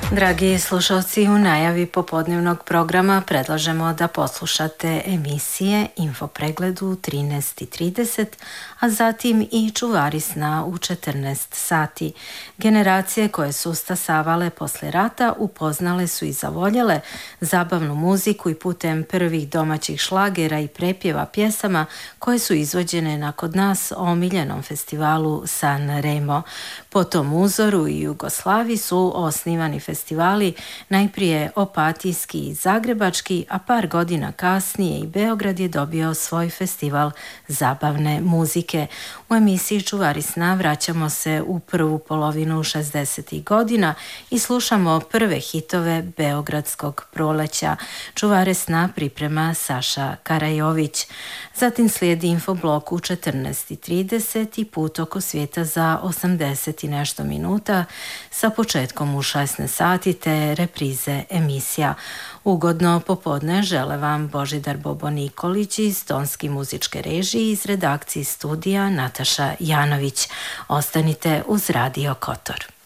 Dragi slušalci, u najavi popodnevnog programa predlažemo da poslušate emisije Infopregledu u 13:30, a zatim i Čuvari sna u 14 sati. Generacije koje su stasavale posle rata upoznale su i zavoljele zabavnu muziku i putem prvih domaćih šlagera i prepjeva pjesama koje su izvođene na kod nas omiljenom festivalu San Remo. Po tom uzoru i Jugoslaviji su osnivani festivali, najprije Opatijski i Zagrebački, a par godina kasnije i Beograd je dobio svoj festival zabavne muzike. U emisiji Čuvari sna vraćamo se u prvu polovinu 60. godina i slušamo prve hitove beogradskog proleća. Čuvare sna priprema Saša Karajović. Zatim slijedi Infoblok u 14:30 i put oko svijeta za 80 i nešto minuta sa početkom u 16 sati te reprize emisija. Ugodno popodne žele vam Božidar Bobo Nikolić iz tonski muzičke režije iz redakcije studija Nataša Janović. Ostanite uz Radio Kotor.